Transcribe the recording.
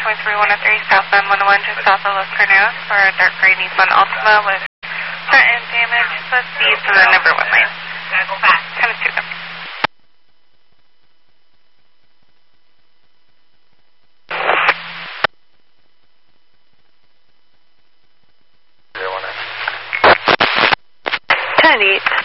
23-103 southbound 101 just south of Los Carneros for a dark gray Nissan Altima with front end damage. Proceed to the number 1 lane. Gotta go fast. Times 2 them. Ten 8.